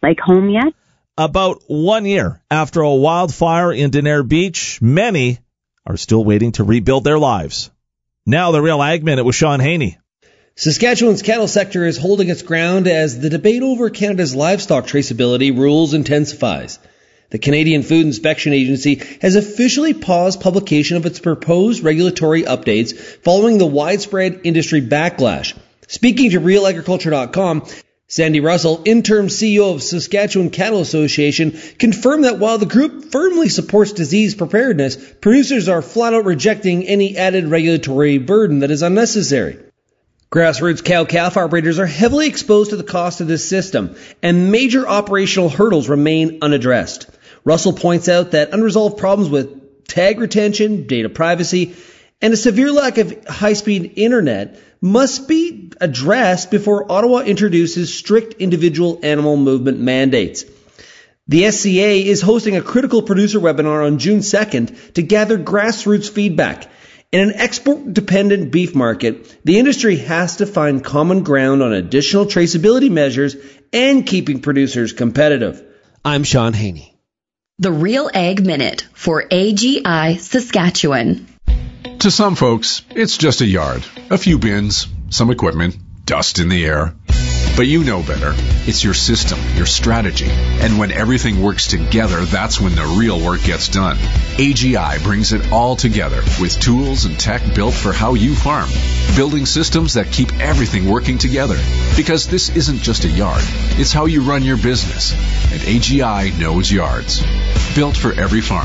like home yet? About 1 year after a wildfire in Denair Beach, many are still waiting to rebuild their lives. Now the Real Ag Minute with Sean Haney. Saskatchewan's cattle sector is holding its ground as the debate over Canada's livestock traceability rules intensifies. The Canadian Food Inspection Agency has officially paused publication of its proposed regulatory updates following the widespread industry backlash. Speaking to RealAgriculture.com, Sandy Russell, interim CEO of Saskatchewan Cattle Association, confirmed that while the group firmly supports disease preparedness, producers are flat out rejecting any added regulatory burden that is unnecessary. Grassroots cow-calf operators are heavily exposed to the cost of this system, and major operational hurdles remain unaddressed. Russell points out that unresolved problems with tag retention, data privacy, and a severe lack of high-speed internet must be addressed before Ottawa introduces strict individual animal movement mandates. The SCA is hosting a critical producer webinar on June 2nd to gather grassroots feedback. In an export-dependent beef market, the industry has to find common ground on additional traceability measures and keeping producers competitive. I'm Sean Haney. The Real Ag Minute for AGI Saskatchewan. To some folks, it's just a yard, a few bins, some equipment, dust in the air. But you know better. It's your system, your strategy. And when everything works together, that's when the real work gets done. AGI brings it all together with tools and tech built for how you farm. Building systems that keep everything working together. Because this isn't just a yard. It's how you run your business. And AGI knows yards. Built for every farm.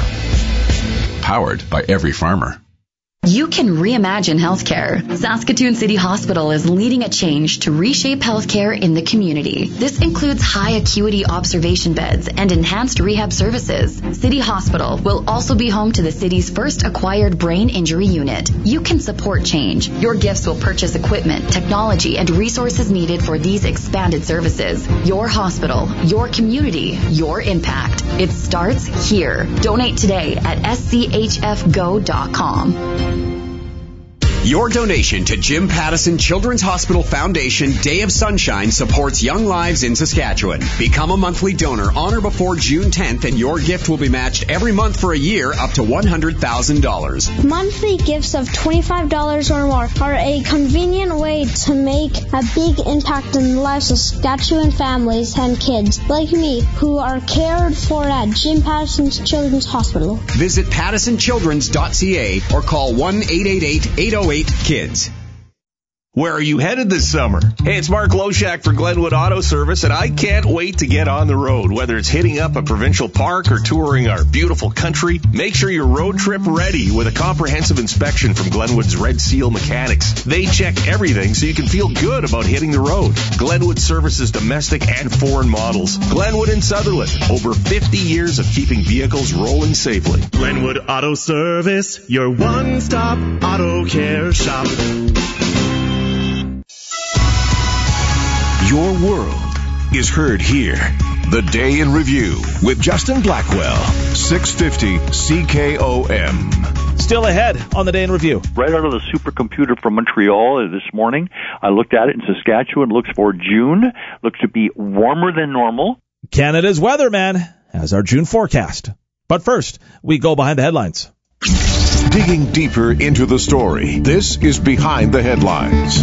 Powered by every farmer. You can reimagine healthcare. Saskatoon City Hospital is leading a change to reshape healthcare in the community. This includes high acuity observation beds and enhanced rehab services. City Hospital will also be home to the city's first acquired brain injury unit. You can support change. Your gifts will purchase equipment, technology, and resources needed for these expanded services. Your hospital, your community, your impact. It starts here. Donate today at schfgo.com. Your donation to Jim Pattison Children's Hospital Foundation Day of Sunshine supports young lives in Saskatchewan. Become a monthly donor on or before June 10th and your gift will be matched every month for a year up to $100,000. Monthly gifts of $25 or more are a convenient way to make a big impact in the lives of Saskatchewan families and kids like me who are cared for at Jim Pattison's Children's Hospital. Visit pattisonchildrens.ca or call 1-888-808-KIDS. Where are you headed this summer? Hey, it's Mark Loshak for Glenwood Auto Service, and I can't wait to get on the road. Whether it's hitting up a provincial park or touring our beautiful country, make sure your road trip ready with a comprehensive inspection from Glenwood's Red Seal Mechanics. They check everything so you can feel good about hitting the road. Glenwood services domestic and foreign models. Glenwood and Sutherland, over 50 years of keeping vehicles rolling safely. Glenwood Auto Service, your one-stop auto care shop. Your world is heard here. The Day in Review with Justin Blackwell, 650 CKOM. Still ahead on the Day in Review. Right out of the supercomputer from Montreal this morning, I looked at it in Saskatchewan. Looks for June. Looks to be warmer than normal. Canada's weatherman has our June forecast. But first, we go behind the headlines. Digging deeper into the story, this is Behind the Headlines.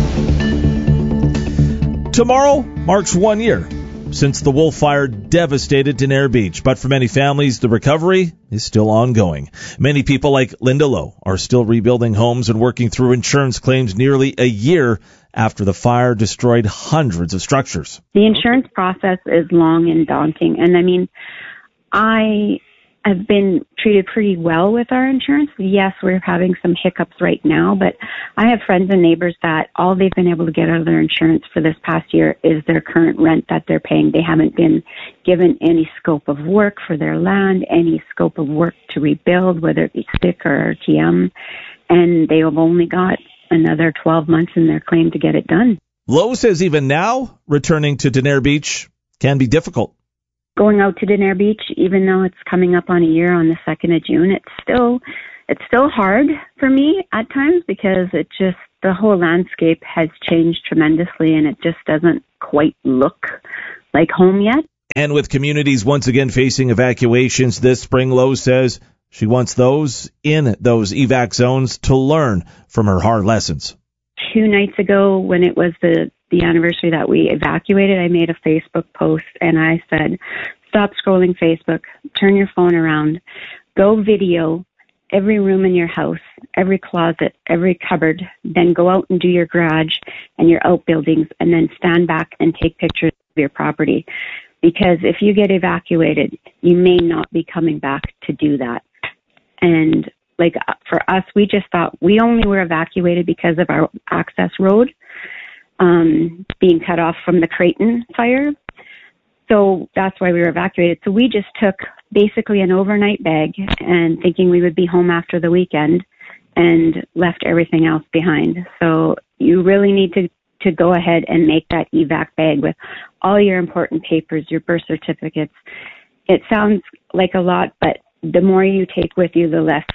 Tomorrow marks 1 year since the wolf fire devastated Denair Beach, but for many families, the recovery is still ongoing. Many people like Linda Lowe are still rebuilding homes and working through insurance claims nearly a year after the fire destroyed hundreds of structures. The insurance process is long and daunting, and I mean, I have been treated pretty well with our insurance. Yes, we're having some hiccups right now, but I have friends and neighbors that all they've been able to get out of their insurance for this past year is their current rent that they're paying. They haven't been given any scope of work for their land, any scope of work to rebuild, whether it be stick or RTM, and they have only got another 12 months in their claim to get it done. Lowe says even now, returning to Denair Beach can be difficult. Going out to Denair Beach, even though it's coming up on a year on the 2nd of June, it's still hard for me at times because the whole landscape has changed tremendously and it just doesn't quite look like home yet. And with communities once again facing evacuations this spring, Lowe says she wants those in those evac zones to learn from her hard lessons. 2 nights ago, when it was the anniversary that we evacuated, I made a Facebook post and I said, stop scrolling Facebook, turn your phone around, go video every room in your house, every closet, every cupboard, then go out and do your garage and your outbuildings, and then stand back and take pictures of your property. Because if you get evacuated, you may not be coming back to do that. And like for us, we just thought we only were evacuated because of our access road being cut off from the Creighton fire. So that's why we were evacuated. So we just took basically an overnight bag and thinking we would be home after the weekend and left everything else behind. So you really need to go ahead and make that evac bag with all your important papers, your birth certificates. It sounds like a lot, but the more you take with you, the less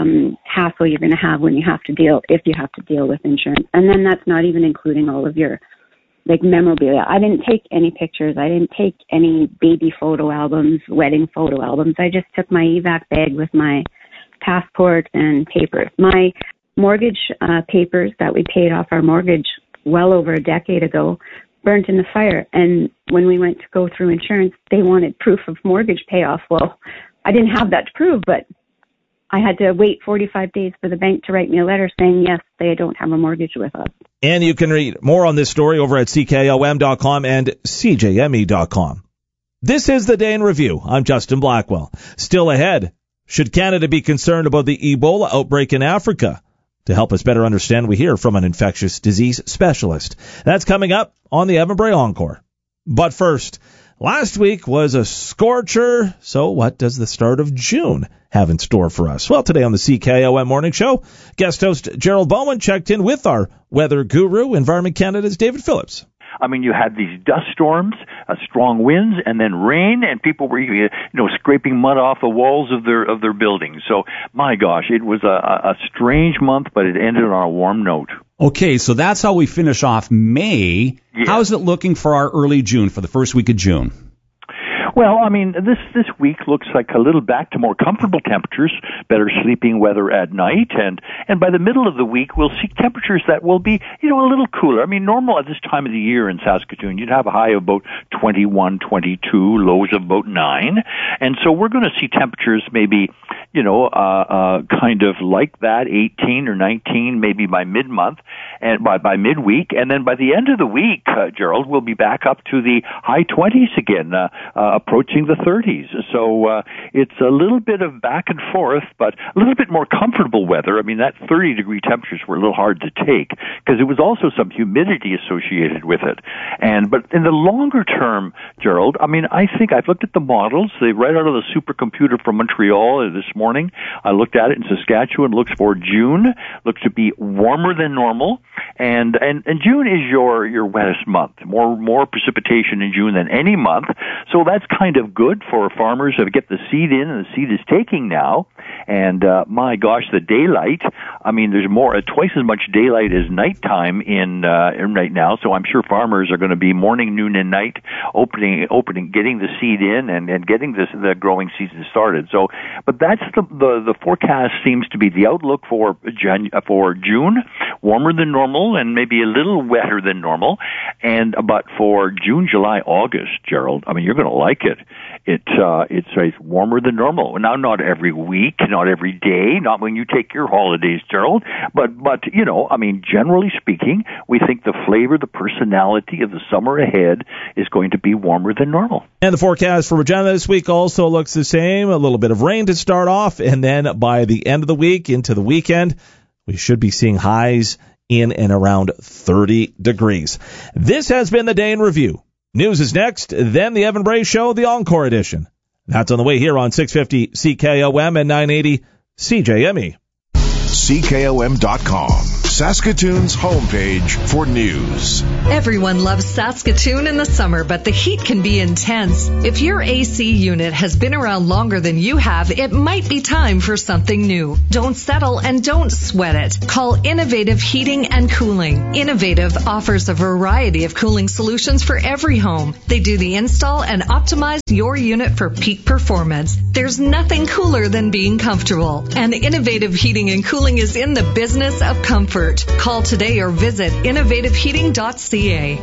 hassle you're going to have when you have to deal, if you have to deal with insurance. And then that's not even including all of your like memorabilia. I didn't take any pictures. I didn't take any baby photo albums, wedding photo albums. I just took my evac bag with my passport and papers. My mortgage papers that we paid off our mortgage well over a decade ago burnt in the fire. And when we went to go through insurance, they wanted proof of mortgage payoff. Well, I didn't have that to prove, but I had to wait 45 days for the bank to write me a letter saying, yes, they don't have a mortgage with us. And you can read more on this story over at CKOM.com and CJME.com. This is the Day in Review. I'm Justin Blackwell. Still ahead, should Canada be concerned about the Ebola outbreak in Africa? To help us better understand, we hear from an infectious disease specialist. That's coming up on the Evan Bray Encore. But first, last week was a scorcher, so what does the start of June have in store for us? Well, today on the CKOM Morning Show, guest host Gerald Bowman checked in with our weather guru, Environment Canada's David Phillips. I mean, you had these dust storms, strong winds, and then rain, and people were, scraping mud off the walls of their buildings. So, my gosh, it was a strange month, but it ended on a warm note. Okay, so that's how we finish off May. Yeah. How's it looking for our early June, for the first week of June? Well, I mean, this week looks like a little back to more comfortable temperatures, better sleeping weather at night, and by the middle of the week, we'll see temperatures that will be, a little cooler. I mean, normal at this time of the year in Saskatoon, you'd have a high of about 21, 22, lows of about 9, and so we're going to see temperatures maybe, kind of like that, 18 or 19, maybe by mid-month, and by midweek, and then by the end of the week, Gerald, we'll be back up to the high 20s again, approaching the 30s. So it's a little bit of back and forth, but a little bit more comfortable weather. I mean, that 30-degree temperatures were a little hard to take because there was also some humidity associated with it. But in the longer term, Gerald, I mean, I think I've looked at the models. They right out of the supercomputer from Montreal this morning. I looked at it in Saskatchewan. Looks for June. Looks to be warmer than normal. And June is your wettest month. More precipitation in June than any month. So that's kind of good for farmers to get the seed in, and the seed is taking now. And my gosh, the daylight, I mean, there's twice as much daylight as nighttime in right now. So I'm sure farmers are going to be morning, noon, and night opening, getting the seed in and getting the growing season started. So, but that's the forecast seems to be the outlook for June, warmer than normal and maybe a little wetter than normal. But for June, July, August, Gerald, I mean, you're going to like it. It's warmer than normal. Now, not every week, not every day, not when you take your holidays, Gerald, but I mean, generally speaking, we think the flavor, the personality of the summer ahead is going to be warmer than normal. And the forecast for Regina this week also looks the same. A little bit of rain to start off, and then by the end of the week into the weekend, we should be seeing highs in and around 30 degrees. This has been the Day in Review. News is next, then the Evan Bray Show, the Encore edition. That's on the way here on 650 CKOM and 980 CJME. CKOM.com. Saskatoon's homepage for news. Everyone loves Saskatoon in the summer, but the heat can be intense. If your AC unit has been around longer than you have, it might be time for something new. Don't settle and don't sweat it. Call Innovative Heating and Cooling. Innovative offers a variety of cooling solutions for every home. They do the install and optimize your unit for peak performance. There's nothing cooler than being comfortable. And Innovative Heating and Cooling is in the business of comfort. Call today or visit innovativeheating.ca.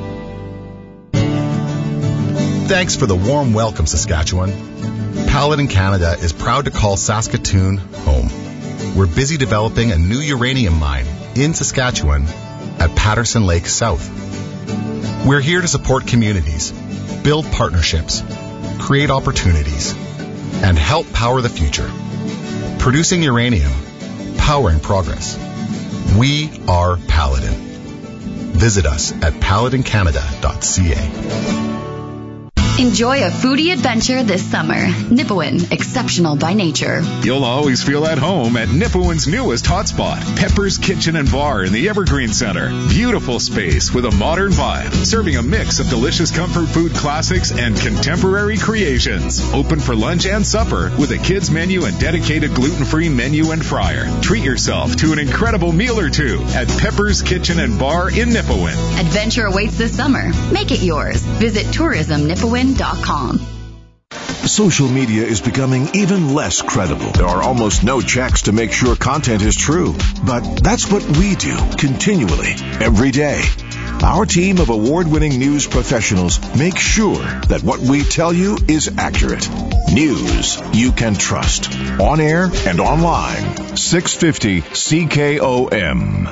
Thanks for the warm welcome, Saskatchewan. Paladin Canada is proud to call Saskatoon home. We're busy developing a new uranium mine in Saskatchewan at Patterson Lake South. We're here to support communities, build partnerships, create opportunities, and help power the future. Producing uranium, powering progress. We are Paladin. Visit us at paladincanada.ca. Enjoy a foodie adventure this summer. Nipawin, exceptional by nature. You'll always feel at home at Nipawin's newest hotspot, Pepper's Kitchen and Bar in the Evergreen Center. Beautiful space with a modern vibe, serving a mix of delicious comfort food classics and contemporary creations. Open for lunch and supper with a kids menu and dedicated gluten-free menu and fryer. Treat yourself to an incredible meal or two at Pepper's Kitchen and Bar in Nipawin. Adventure awaits this summer. Make it yours. Visit tourismnipawin.com. Social media is becoming even less credible. There are almost no checks to make sure content is true. But that's what we do continually, every day. Our team of award-winning news professionals make sure that what we tell you is accurate. News you can trust. On air and online. 650 CKOM.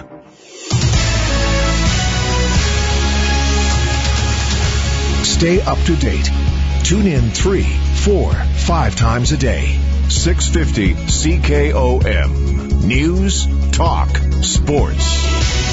Stay up to date. Tune in 3, 4, 5 times a day. 650 CKOM. News, talk, sports.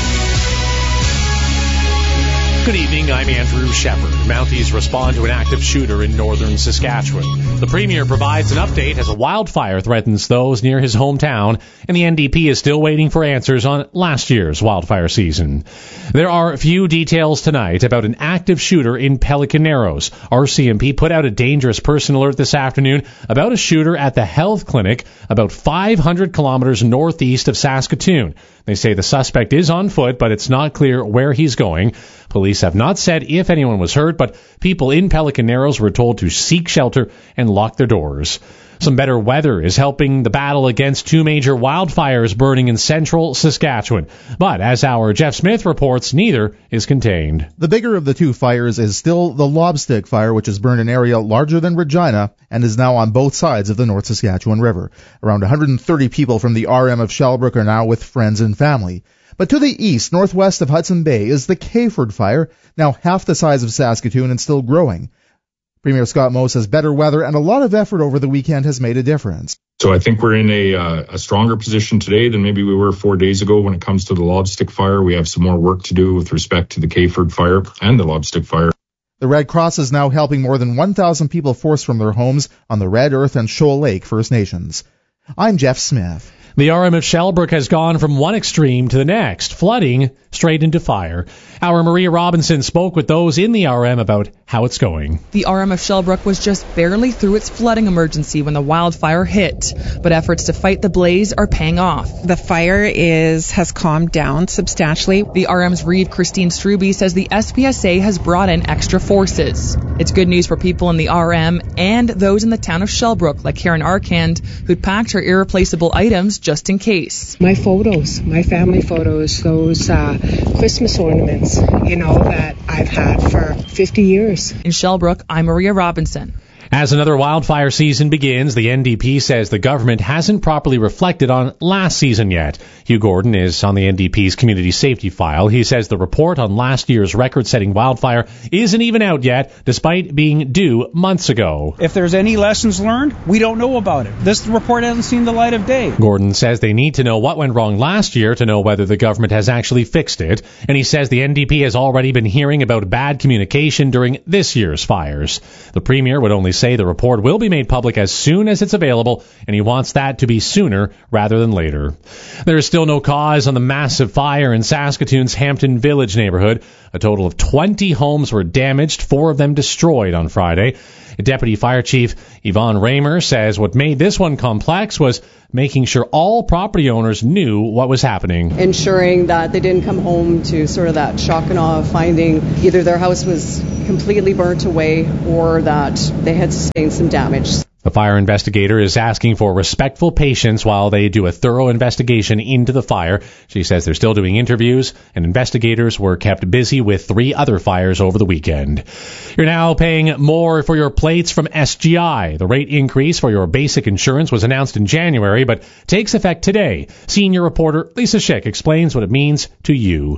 Good evening, I'm Andrew Shepard. Mounties respond to an active shooter in northern Saskatchewan. The Premier provides an update as a wildfire threatens those near his hometown, and the NDP is still waiting for answers on last year's wildfire season. There are few details tonight about an active shooter in Pelican Narrows. RCMP put out a dangerous person alert this afternoon about a shooter at the health clinic about 500 kilometers northeast of Saskatoon. They say the suspect is on foot, but it's not clear where he's going. Police have not said if anyone was hurt, but people in Pelican Narrows were told to seek shelter and lock their doors. Some better weather is helping the battle against two major wildfires burning in central Saskatchewan. But as our Jeff Smith reports, neither is contained. The bigger of the two fires is still the Lobstick Fire, which has burned an area larger than Regina and is now on both sides of the North Saskatchewan River. Around 130 people from the RM of Shellbrook are now with friends and family. But to the east, northwest of Hudson Bay, is the Kayford Fire, now half the size of Saskatoon and still growing. Premier Scott Moe says better weather and a lot of effort over the weekend has made a difference. So I think we're in a stronger position today than maybe we were 4 days ago when it comes to the Lobstick Fire. We have some more work to do with respect to the Kayford Fire and the Lobstick Fire. The Red Cross is now helping more than 1,000 people forced from their homes on the Red Earth and Shoal Lake First Nations. I'm Jeff Smith. The RM of Shellbrook has gone from one extreme to the next, flooding straight into fire. Our Maria Robinson spoke with those in the RM about how it's going. The RM of Shellbrook was just barely through its flooding emergency when the wildfire hit, but efforts to fight the blaze are paying off. The fire has calmed down substantially. The RM's Reeve Christine Struby says the SPSA has brought in extra forces. It's good news for people in the RM and those in the town of Shellbrook, like Karen Arkand, who'd packed her irreplaceable items just in case. My photos, my family photos, those Christmas ornaments, that I've had for 50 years. In Shellbrook, I'm Maria Robinson. As another wildfire season begins, the NDP says the government hasn't properly reflected on last season yet. Hugh Gordon is on the NDP's community safety file. He says the report on last year's record-setting wildfire isn't even out yet, despite being due months ago. If there's any lessons learned, we don't know about it. This report hasn't seen the light of day. Gordon says they need to know what went wrong last year to know whether the government has actually fixed it. And he says the NDP has already been hearing about bad communication during this year's fires. The Premier would only say the report will be made public as soon as it's available, and he wants that to be sooner rather than later. There is still no cause on the massive fire in Saskatoon's Hampton Village neighborhood. A total of 20 homes were damaged, 4 of them destroyed on Friday. Deputy Fire Chief Yvonne Raymer says what made this one complex was making sure all property owners knew what was happening. Ensuring that they didn't come home to sort of that shock and awe of finding either their house was completely burnt away or that they had sustained some damage. The fire investigator is asking for respectful patience while they do a thorough investigation into the fire. She says they're still doing interviews, and investigators were kept busy with 3 other fires over the weekend. You're now paying more for your plates from SGI. The rate increase for your basic insurance was announced in January, but takes effect today. Senior reporter Lisa Schick explains what it means to you.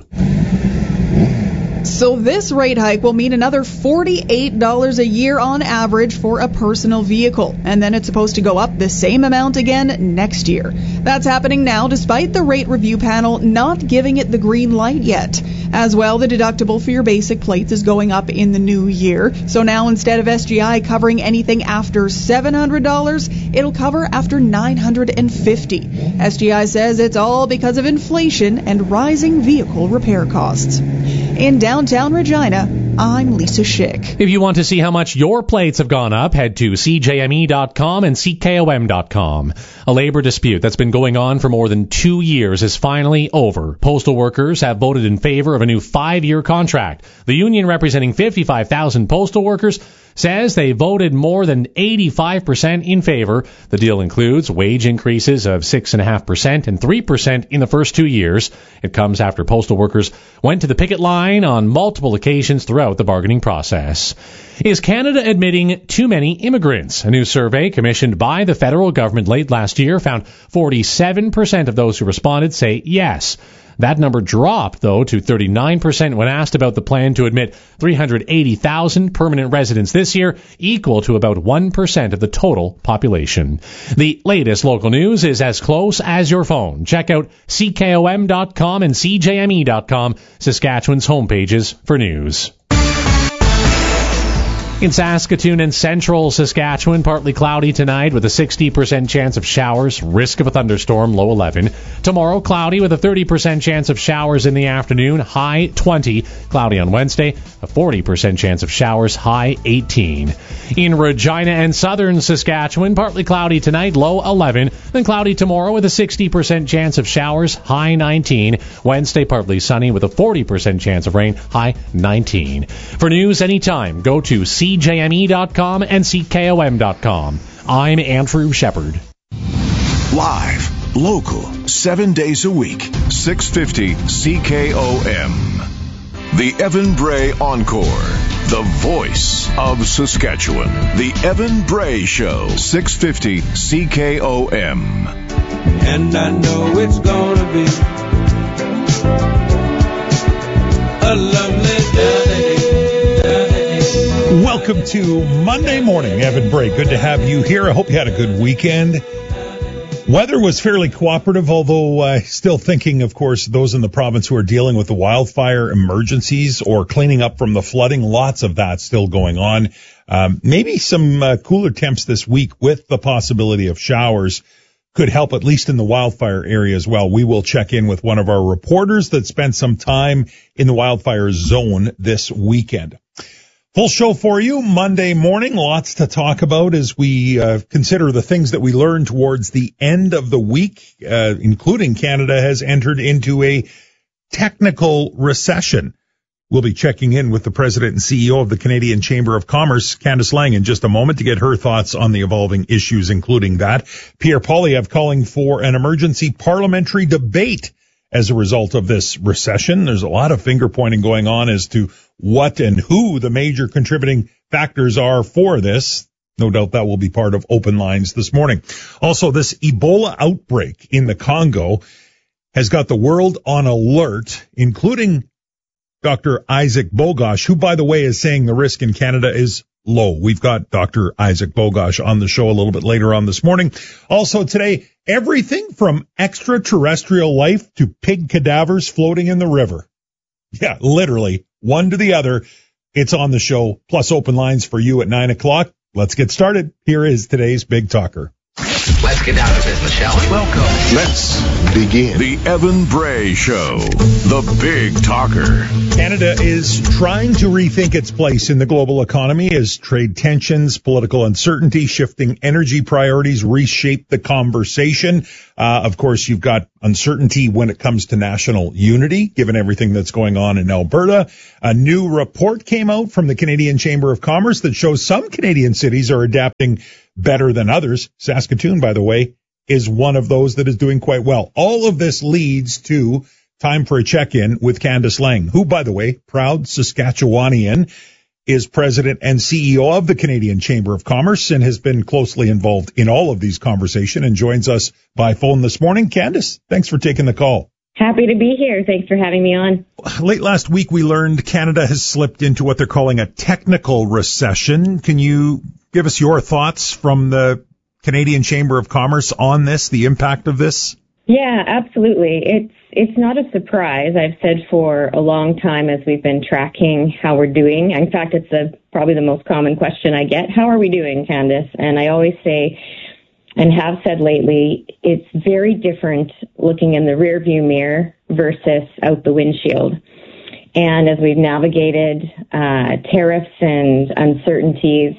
So this rate hike will mean another $48 a year on average for a personal vehicle. And then it's supposed to go up the same amount again next year. That's happening now despite the rate review panel not giving it the green light yet. As well, the deductible for your basic plates is going up in the new year. So now instead of SGI covering anything after $700, it'll cover after $950. SGI says it's all because of inflation and rising vehicle repair costs. In downtown Regina, I'm Lisa Schick. If you want to see how much your plates have gone up, head to CJME.com and CKOM.com. A labor dispute that's been going on for more than 2 years is finally over. Postal workers have voted in favor of a new 5-year contract. The union, representing 55,000 postal workers, says they voted more than 85% in favor. The deal includes wage increases of 6.5% and 3% in the first 2 years. It comes after postal workers went to the picket line on multiple occasions throughout the bargaining process. Is Canada admitting too many immigrants? A new survey commissioned by the federal government late last year found 47% of those who responded say yes. That number dropped, though, to 39% when asked about the plan to admit 380,000 permanent residents this year, equal to about 1% of the total population. The latest local news is as close as your phone. Check out CKOM.com and CJME.com, Saskatchewan's homepages for news. In Saskatoon and central Saskatchewan, partly cloudy tonight with a 60% chance of showers, risk of a thunderstorm, low 11. Tomorrow, cloudy with a 30% chance of showers in the afternoon, high 20. Cloudy on Wednesday, a 40% chance of showers, high 18. In Regina and southern Saskatchewan, partly cloudy tonight, low 11. Then cloudy tomorrow with a 60% chance of showers, high 19. Wednesday, partly sunny with a 40% chance of rain, high 19. For news anytime, go to CJME.com and CKOM.com. I'm Andrew Shepard. Live, local, 7 days a week, 650 CKOM. The Evan Bray Encore. The voice of Saskatchewan. The Evan Bray Show, 650 CKOM. And I know it's gonna be a lovely day. Welcome to Monday morning, Evan Bray. Good to have you here. I hope you had a good weekend. Weather was fairly cooperative, although still thinking, of course, those in the province who are dealing with the wildfire emergencies or cleaning up from the flooding. Lots of that still going on. Maybe some cooler temps this week with the possibility of showers could help, at least in the wildfire area as well. We will check in with one of our reporters that spent some time in the wildfire zone this weekend. Full show for you Monday morning. Lots to talk about as we consider the things that we learned towards the end of the week, including Canada has entered into a technical recession. We'll be checking in with the president and CEO of the Canadian Chamber of Commerce, Candice Lang, in just a moment to get her thoughts on the evolving issues, including that. Pierre Poilievre calling for an emergency parliamentary debate as a result of this recession. There's a lot of finger-pointing going on as to what and who the major contributing factors are for this. No doubt that will be part of Open Lines this morning. Also, this Ebola outbreak in the Congo has got the world on alert, including Dr. Isaac Bogosh, who, by the way, is saying the risk in Canada is low. We've got Dr. Isaac Bogosh on the show a little bit later on this morning. Also today, everything from extraterrestrial life to pig cadavers floating in the river. Yeah, literally, one to the other. It's on the show, plus Open Lines for you at 9 o'clock. Let's get started. Here is today's Big Talker. Let's get down to business, shall we? Welcome. Let's begin. The Evan Bray Show, the Big Talker. Canada is trying to rethink its place in the global economy as trade tensions, political uncertainty, shifting energy priorities reshape the conversation. Of course, you've got uncertainty when it comes to national unity, given everything that's going on in Alberta. A new report came out from the Canadian Chamber of Commerce that shows some Canadian cities are adapting better than others. Saskatoon, by the way, is one of those that is doing quite well. All of this leads to time for a check-in with Candice Lang, who, by the way, proud Saskatchewanian, is president and CEO of the Canadian Chamber of Commerce and has been closely involved in all of these conversations and joins us by phone this morning. Candice, thanks for taking the call. Happy to be here. Thanks for having me on. Late last week, we learned Canada has slipped into what they're calling a technical recession. Can you give us your thoughts from the Canadian Chamber of Commerce on this, the impact of this? Yeah, absolutely. It's not a surprise. I've said for a long time as we've been tracking how we're doing. In fact, it's probably the most common question I get. How are we doing, Candice? And I always say, and have said lately, it's very different looking in the rearview mirror versus out the windshield. And as we've navigated tariffs and uncertainties,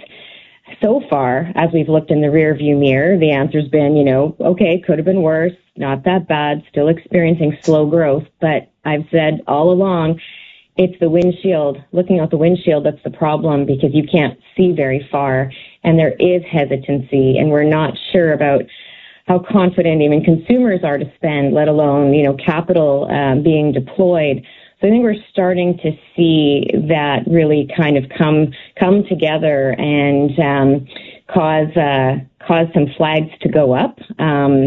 so far, as we've looked in the rearview mirror, the answer's been, okay, could have been worse, not that bad, still experiencing slow growth. But I've said all along, it's the windshield, looking out the windshield, that's the problem, because you can't see very far, and there is hesitancy, and we're not sure about how confident even consumers are to spend, let alone, capital being deployed. So I think we're starting to see that really kind of come together and cause some flags to go up. So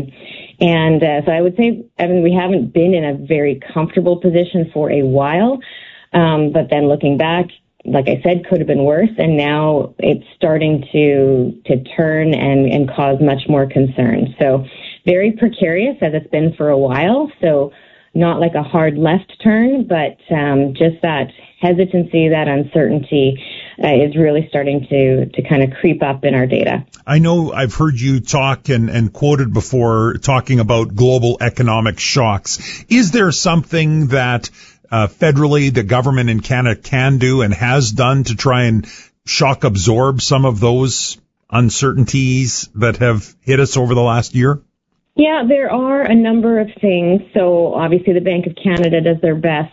I would say, Evan, we haven't been in a very comfortable position for a while. But then looking back, like I said, could have been worse, and now it's starting to turn and cause much more concern. So very precarious as it's been for a while. So not like a hard left turn, but just that hesitancy, that uncertainty is really starting to kind of creep up in our data. I know I've heard you talk and quoted before talking about global economic shocks. Is there something that federally the government in Canada can do and has done to try and shock absorb some of those uncertainties that have hit us over the last year? Yeah, there are a number of things. So obviously the Bank of Canada does their best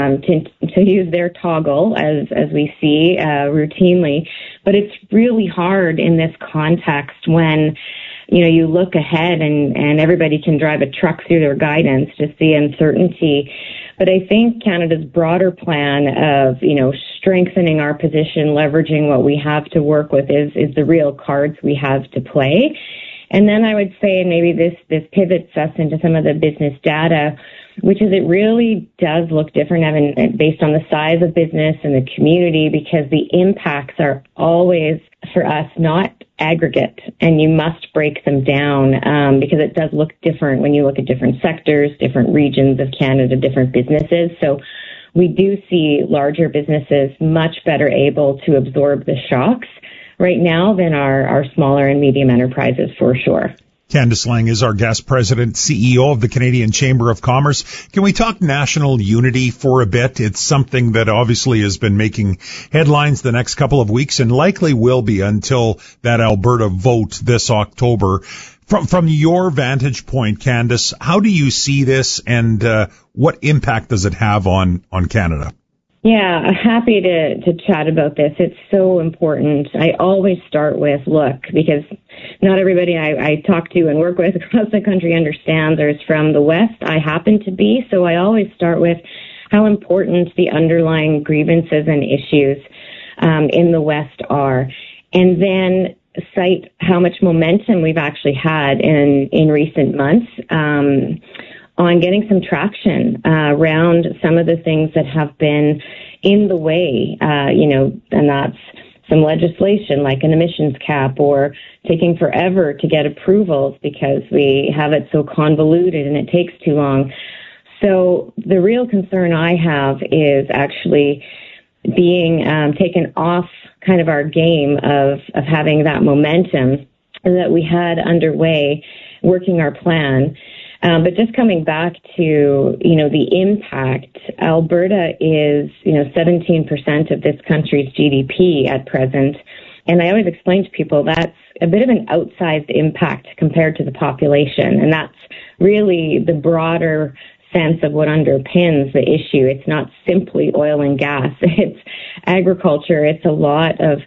to use their toggle as we see routinely. But it's really hard in this context when, you look ahead and everybody can drive a truck through their guidance, just the uncertainty. But I think Canada's broader plan of, strengthening our position, leveraging what we have to work with is the real cards we have to play. And then I would say, and maybe this pivots us into some of the business data, which is it really does look different, Evan, based on the size of business and the community, because the impacts are always, for us, not aggregate, and you must break them down because it does look different when you look at different sectors, different regions of Canada, different businesses. So we do see larger businesses much better able to absorb the shocks right now than our smaller and medium enterprises, for sure. Candice Lang is our guest, president, CEO of the Canadian Chamber of Commerce. Can we talk national unity for a bit? It's something that obviously has been making headlines the next couple of weeks and likely will be until that Alberta vote this October. From your vantage point, Candice, how do you see this and what impact does it have on Canada? Yeah, happy to chat about this. It's so important. I always start with, look, because not everybody I talk to and work with across the country understands or is from the West. I happen to be, so I always start with how important the underlying grievances and issues in the West are, and then cite how much momentum we've actually had in recent months on getting some traction around some of the things that have been in the way, and that's some legislation like an emissions cap or taking forever to get approvals because we have it so convoluted and it takes too long. So the real concern I have is actually being taken off kind of our game of having that momentum that we had underway, working our plan. But just coming back to, the impact, Alberta is, 17% of this country's GDP at present. And I always explain to people that's a bit of an outsized impact compared to the population. And that's really the broader sense of what underpins the issue. It's not simply oil and gas. It's agriculture. It's a lot of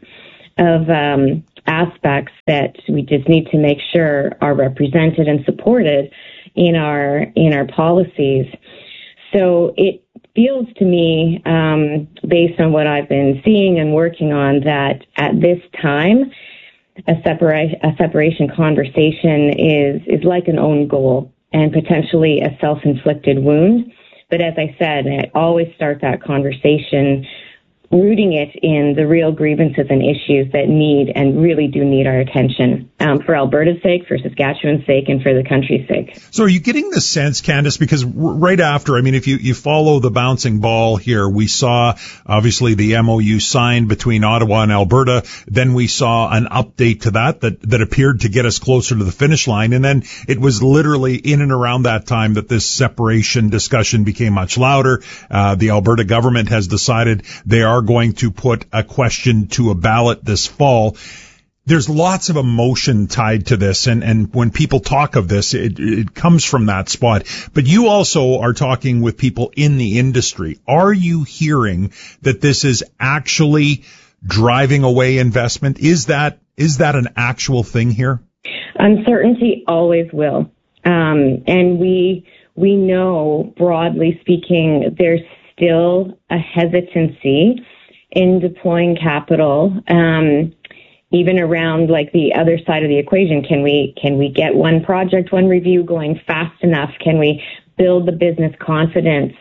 aspects that we just need to make sure are represented and supported in our policies. So it feels to me, based on what I've been seeing and working on, that at this time, a separation conversation is like an own goal and potentially a self-inflicted wound. But as I said, I always start that conversation rooting it in the real grievances and issues that need and really do need our attention, for Alberta's sake, for Saskatchewan's sake, and for the country's sake. So are you getting the sense, Candace, because right after, if you follow the bouncing ball here, we saw obviously the MOU signed between Ottawa and Alberta, then we saw an update to that appeared to get us closer to the finish line, and then it was literally in and around that time that this separation discussion became much louder. The Alberta government has decided they are going to put a question to a ballot this fall. There's lots of emotion tied to this, and when people talk of this, it comes from that spot. But you also are talking with people in the industry. Are you hearing that this is actually driving away investment? Is that an actual thing here? Uncertainty always will. And we know, broadly speaking, there's still a hesitancy in deploying capital, even around like the other side of the equation. Can we get one project, one review going fast enough? Can we build the business confidence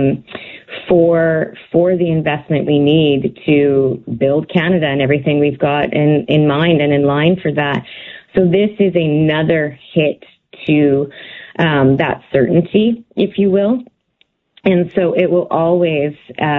for the investment we need to build Canada and everything we've got in mind and in line for that? So this is another hit to that certainty, if you will. And so it will always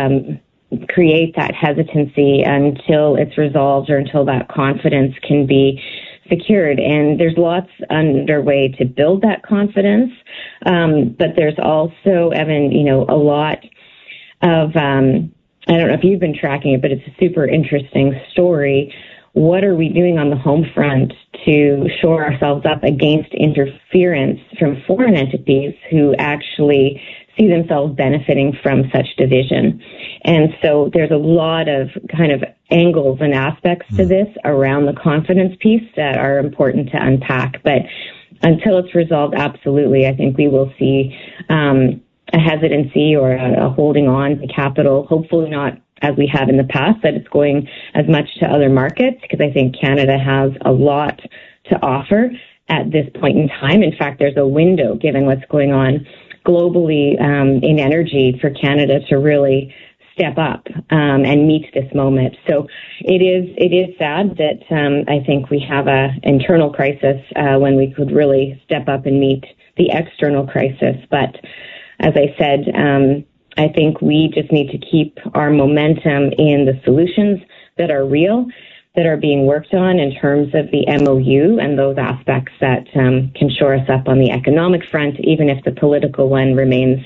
create that hesitancy until it's resolved or until that confidence can be secured. And there's lots underway to build that confidence. But there's also, Evan, a lot of, I don't know if you've been tracking it, but it's a super interesting story. What are we doing on the home front to shore ourselves up against interference from foreign entities who actually see themselves benefiting from such division? And so there's a lot of kind of angles and aspects to this around the confidence piece that are important to unpack. But until it's resolved, absolutely, I think we will see a hesitancy or a holding on to capital, hopefully not as we have in the past, that it's going as much to other markets, because I think Canada has a lot to offer at this point in time. In fact, there's a window, given what's going on globally in energy, for Canada to really step up and meet this moment. So it is sad that I think we have a internal crisis when we could really step up and meet the external crisis. But as I said, I think we just need to keep our momentum in the solutions that are real, that are being worked on in terms of the MOU and those aspects that can shore us up on the economic front, even if the political one remains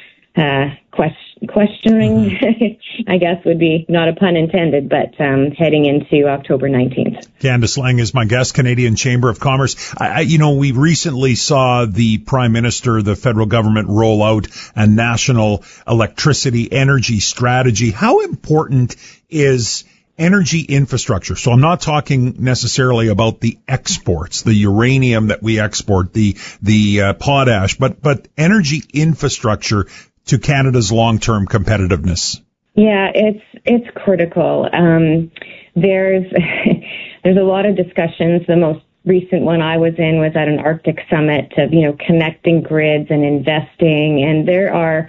questioning, I guess would be not a pun intended, but heading into October 19th. Candace Lang is my guest, Canadian Chamber of Commerce. We recently saw the Prime Minister, the federal government, roll out a national electricity energy strategy. How important is energy infrastructure? So I'm not talking necessarily about the exports, the uranium that we export, the potash, but energy infrastructure to Canada's long-term competitiveness. Yeah, it's critical. There's a lot of discussions. The most recent one I was in was at an Arctic summit of, connecting grids and investing, and there are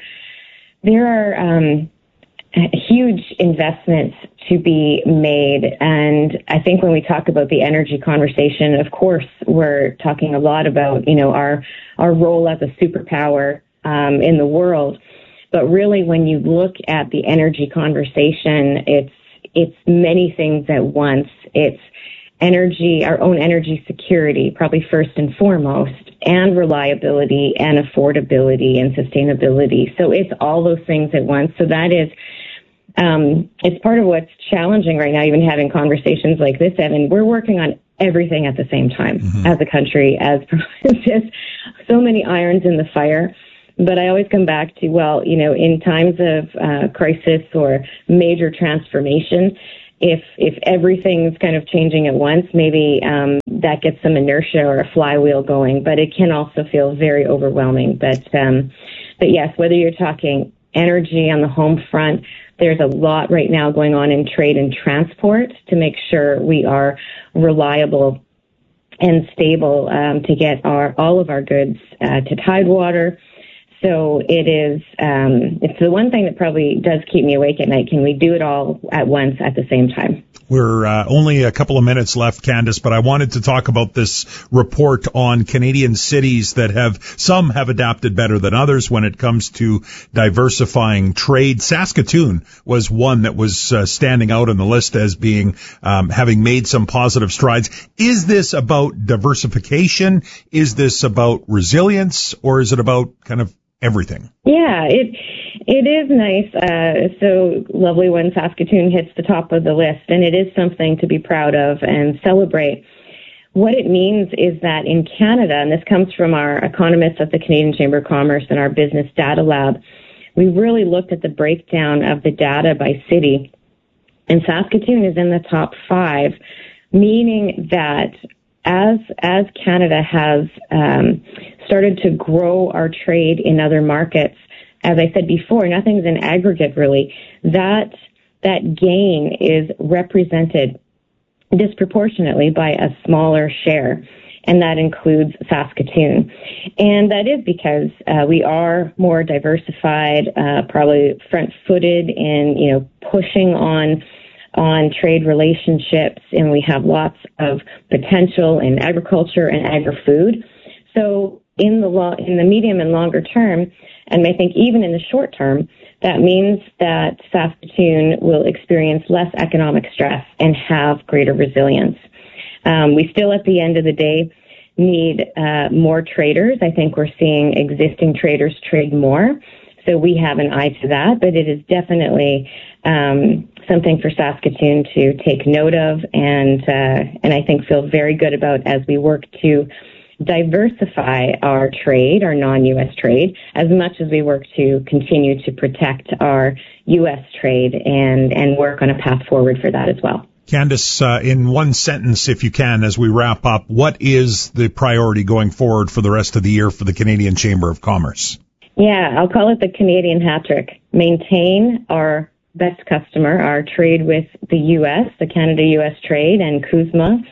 huge investments to be made. And I think when we talk about the energy conversation, of course, we're talking a lot about, our role as a superpower in the world. But really, when you look at the energy conversation, it's many things at once. It's energy, our own energy security, probably first and foremost, and reliability and affordability and sustainability. So it's all those things at once. So that is, it's part of what's challenging right now, even having conversations like this, Evan. We're working on everything at the same time as a country, as just so many irons in the fire. But I always come back to, well, you know, in times of crisis or major transformation, if everything's kind of changing at once, maybe that gets some inertia or a flywheel going. But it can also feel very overwhelming. But yes, whether you're talking energy on the home front, there's a lot right now going on in trade and transport to make sure we are reliable and stable to get all of our goods to Tidewater. So it is, it's the one thing that probably does keep me awake at night. Can we do it all at once at the same time? We're only a couple of minutes left, Candace, but I wanted to talk about this report on Canadian cities that some have adapted better than others when it comes to diversifying trade. Saskatoon was one that was standing out on the list as being, having made some positive strides. Is this about diversification? Is this about resilience? Or is it about kind of everything? Yeah, it is nice. So lovely when Saskatoon hits the top of the list, and it is something to be proud of and celebrate. What it means is that in Canada, and this comes from our economists at the Canadian Chamber of Commerce and our Business Data Lab, we really looked at the breakdown of the data by city, and Saskatoon is in the top 5, meaning that as Canada has started to grow our trade in other markets, as I said before, nothing's in aggregate really. That gain is represented disproportionately by a smaller share, and that includes Saskatoon. And that is because we are more diversified, probably front-footed in, pushing on trade relationships, and we have lots of potential in agriculture and agri-food. So in the medium and longer term, and I think even in the short term, that means that Saskatoon will experience less economic stress and have greater resilience. We still, at the end of the day, need more traders. I think we're seeing existing traders trade more, so we have an eye to that, but it is definitely something for Saskatoon to take note of and I think feel very good about as we work to diversify our trade, our non-U.S. trade, as much as we work to continue to protect our U.S. trade and work on a path forward for that as well. Candace, in one sentence, if you can, as we wrap up, what is the priority going forward for the rest of the year for the Canadian Chamber of Commerce? Yeah, I'll call it the Canadian hat trick. Maintain our best customer, our trade with the U.S., the Canada-U.S. trade and CUSMA,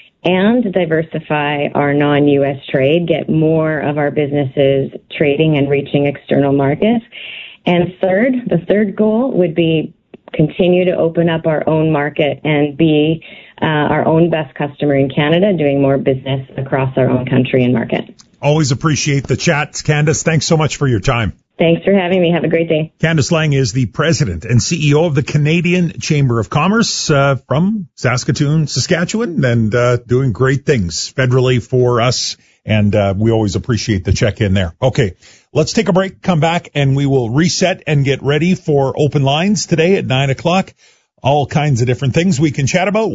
and diversify our non-U.S. trade, get more of our businesses trading and reaching external markets. And the third goal would be continue to open up our own market and be our own best customer in Canada, doing more business across our own country and market. Always appreciate the chats, Candace. Thanks so much for your time. Thanks for having me. Have a great day. Candace Lang is the president and CEO of the Canadian Chamber of Commerce from Saskatoon, Saskatchewan, and doing great things federally for us. And we always appreciate the check-in there. Okay, let's take a break, come back, and we will reset and get ready for open lines today at 9 o'clock. All kinds of different things we can chat about.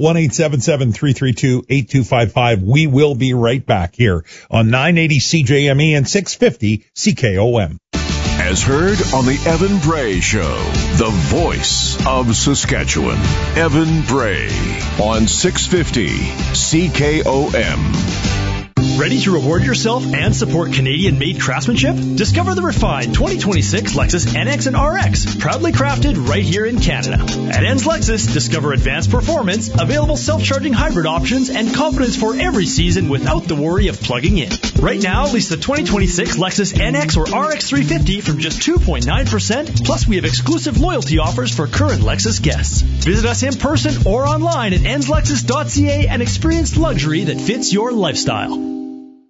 1-877-332-8255. We will be right back here on 980 CJME and 650 CKOM. As heard on the Evan Bray Show, the voice of Saskatchewan. Evan Bray on 650 CKOM. Ready to reward yourself and support Canadian-made craftsmanship? Discover the refined 2026 Lexus NX and RX, proudly crafted right here in Canada. At Enns Lexus, discover advanced performance, available self-charging hybrid options, and confidence for every season without the worry of plugging in. Right now, lease the 2026 Lexus NX or RX 350 from just 2.9%, plus we have exclusive loyalty offers for current Lexus guests. Visit us in person or online at ennslexus.ca and experience luxury that fits your lifestyle.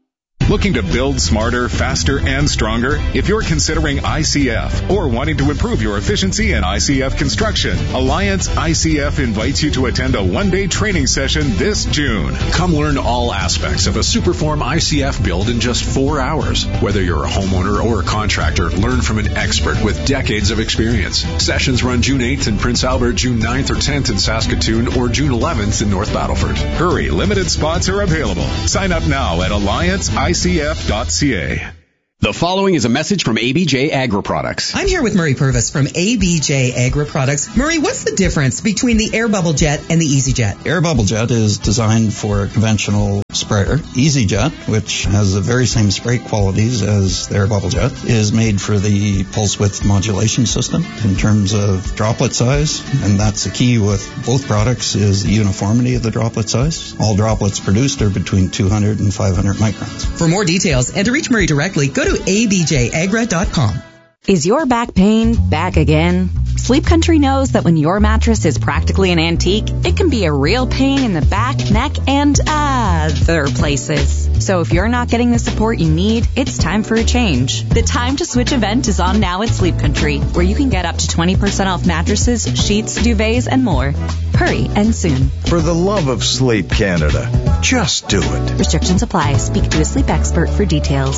Looking to build smarter, faster, and stronger? If you're considering ICF or wanting to improve your efficiency in ICF construction, Alliance ICF invites you to attend a one-day training session this June. Come learn all aspects of a Superform ICF build in just 4 hours. Whether you're a homeowner or a contractor, learn from an expert with decades of experience. Sessions run June 8th in Prince Albert, June 9th or 10th in Saskatoon, or June 11th in North Battleford. Hurry, limited spots are available. Sign up now at allianceicf.ca. The following is a message from ABJ Agri-Products. I'm here with Murray Purvis from ABJ Agri-Products. Murray, what's the difference between the Air Bubble Jet and the EasyJet? Air Bubble Jet is designed for a conventional sprayer. EasyJet, which has the very same spray qualities as the Air Bubble Jet, is made for the pulse width modulation system in terms of droplet size, and that's the key with both products is the uniformity of the droplet size. All droplets produced are between 200 and 500 microns. For more details and to reach Murray directly, go to abjagra.com. Is your back pain back again? Sleep Country knows that when your mattress is practically an antique, it can be a real pain in the back, neck, and other places. So if you're not getting the support you need, it's time for a change. The Time to Switch event is on now at Sleep Country, where you can get up to 20% off mattresses, sheets, duvets, and more. Hurry and soon. For the love of Sleep Canada, just do it. Restrictions apply. Speak to a sleep expert for details.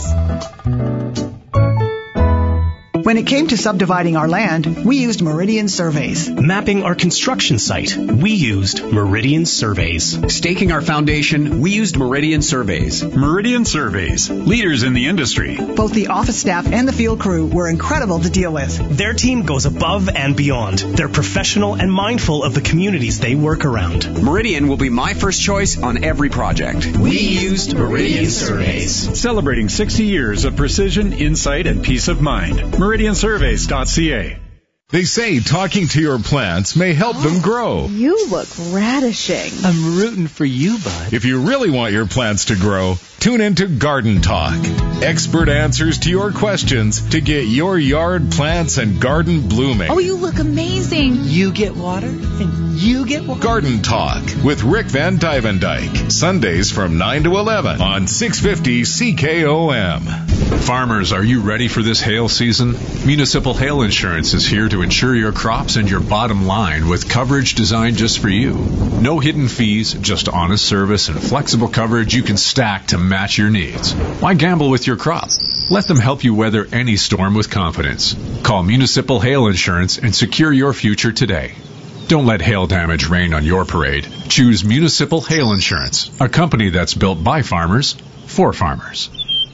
When it came to subdividing our land, we used Meridian Surveys. Mapping our construction site, we used Meridian Surveys. Staking our foundation, we used Meridian Surveys. Meridian Surveys, leaders in the industry. Both the office staff and the field crew were incredible to deal with. Their team goes above and beyond. They're professional and mindful of the communities they work around. Meridian will be my first choice on every project. We used Meridian Surveys. Celebrating 60 years of precision, insight, and peace of mind. MeridianSurveys.ca. They say talking to your plants may help them grow. You look radishing. I'm rooting for you, bud. If you really want your plants to grow, tune into Garden Talk. Expert answers to your questions to get your yard plants and garden blooming. Oh, you look amazing. You get water and you get water. Garden Talk with Rick Van Dyke. Sundays from 9 to 11 on 650 CKOM. Farmers, are you ready for this hail season? Municipal Hail Insurance is here to insure your crops and your bottom line with coverage designed just for you. No hidden fees, just honest service and flexible coverage you can stack to match your needs. Why gamble with your crop? Let them help you weather any storm with confidence. Call Municipal Hail Insurance and secure your future today. Don't let hail damage rain on your parade. Choose Municipal Hail Insurance, a company that's built by farmers, for farmers.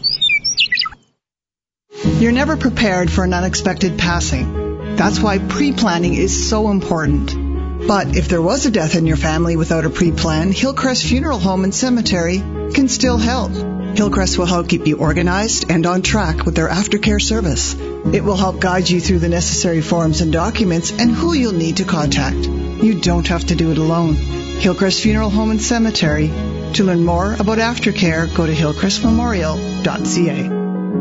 You're never prepared for an unexpected passing. That's why pre-planning is so important. But if there was a death in your family without a pre-plan, Hillcrest Funeral Home and Cemetery can still help. Hillcrest will help keep you organized and on track with their aftercare service. It will help guide you through the necessary forms and documents and who you'll need to contact. You don't have to do it alone. Hillcrest Funeral Home and Cemetery. To learn more about aftercare, go to hillcrestmemorial.ca.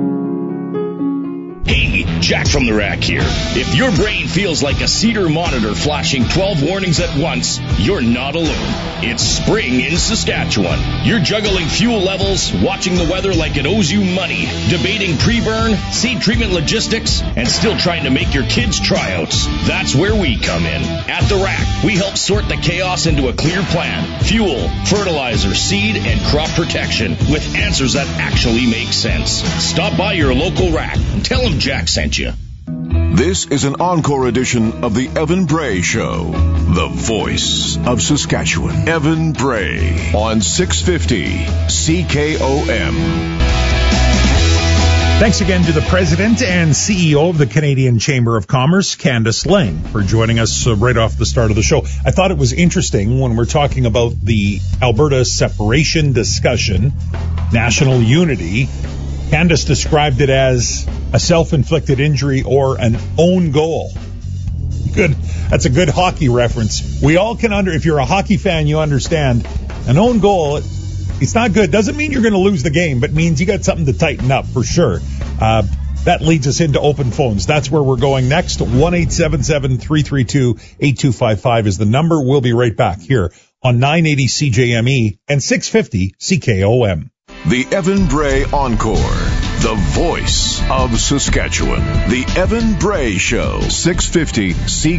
Hey, Jack from the Rack here. If your brain feels like a Cedar monitor flashing 12 warnings at once, you're not alone. It's spring in Saskatchewan. You're juggling fuel levels, watching the weather like it owes you money, debating pre-burn, seed treatment logistics, and still trying to make your kids' tryouts. That's where we come in. At the Rack, we help sort the chaos into a clear plan. Fuel, fertilizer, seed, and crop protection with answers that actually make sense. Stop by your local Rack and tell them Jack sent you. This is an encore edition of the Evan Bray Show, the voice of Saskatchewan. Evan Bray on 650 CKOM. Thanks again to the President and CEO of the Canadian Chamber of Commerce, Candice Lang, for joining us right off the start of the show. I thought it was interesting when we're talking about the Alberta separation discussion, national unity. Candice described it as a self-inflicted injury or an own goal. Good. That's a good hockey reference. We all can if you're a hockey fan, you understand an own goal. It's not good. Doesn't mean you're going to lose the game, but means you got something to tighten up for sure. That leads us into open phones. That's where we're going next. 1-877-332-8255 is the number. We'll be right back here on 980 CJME and 650 CKOM. The Evan Bray Encore. The voice of Saskatchewan. The Evan Bray Show. 650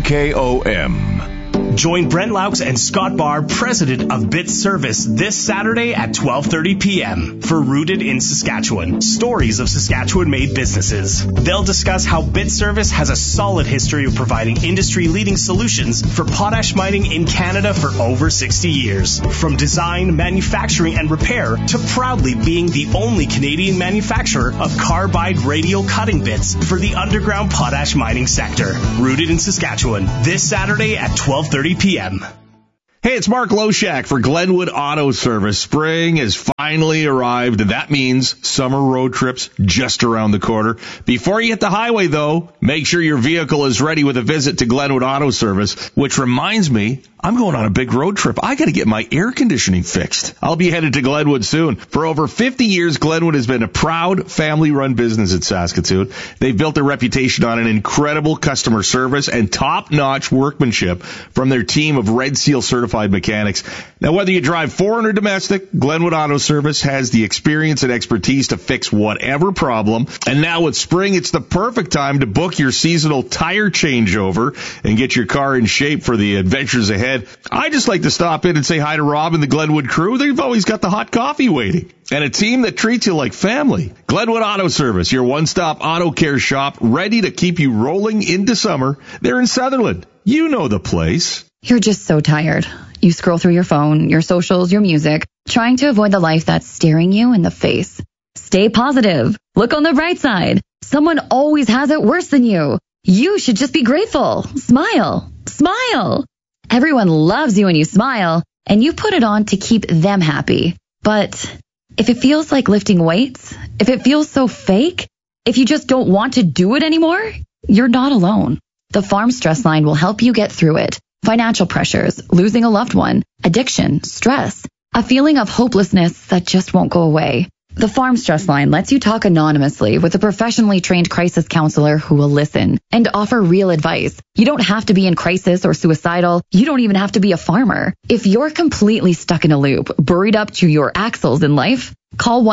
CKOM. Join Brent Laux and Scott Barr, president of Bit Service, this Saturday at 12:30 p.m. for Rooted in Saskatchewan, stories of Saskatchewan-made businesses. They'll discuss how Bit Service has a solid history of providing industry-leading solutions for potash mining in Canada for over 60 years. From design, manufacturing, and repair to proudly being the only Canadian manufacturer of carbide radial cutting bits for the underground potash mining sector. Rooted in Saskatchewan, this Saturday at 12:30 p.m. Hey, it's Mark Loshak for Glenwood Auto Service. Spring has finally arrived, and that means summer road trips just around the corner. Before you hit the highway, though, make sure your vehicle is ready with a visit to Glenwood Auto Service, which reminds me, I'm going on a big road trip. I got to get my air conditioning fixed. I'll be headed to Glenwood soon. For over 50 years, Glenwood has been a proud family-run business in Saskatoon. They've built a reputation on an incredible customer service and top-notch workmanship from their team of Red Seal certified mechanics. Now, whether you drive foreign or domestic, Glenwood Auto Service has the experience and expertise to fix whatever problem. And now with spring, it's the perfect time to book your seasonal tire changeover and get your car in shape for the adventures ahead. I just like to stop in and say hi to Rob and the Glenwood crew. They've always got the hot coffee waiting. And a team that treats you like family. Glenwood Auto Service, your one-stop auto care shop, ready to keep you rolling into summer. They're in Sutherland. You know the place. You're just so tired. You scroll through your phone, your socials, your music, trying to avoid the life that's staring you in the face. Stay positive. Look on the bright side. Someone always has it worse than you. You should just be grateful. Smile. Smile. Everyone loves you when you smile, and you put it on to keep them happy. But if it feels like lifting weights, if it feels so fake, if you just don't want to do it anymore, you're not alone. The Farm Stress Line will help you get through it. Financial pressures, losing a loved one, addiction, stress, a feeling of hopelessness that just won't go away. The Farm Stress Line lets you talk anonymously with a professionally trained crisis counselor who will listen and offer real advice. You don't have to be in crisis or suicidal. You don't even have to be a farmer. If you're completely stuck in a loop, buried up to your axles in life, call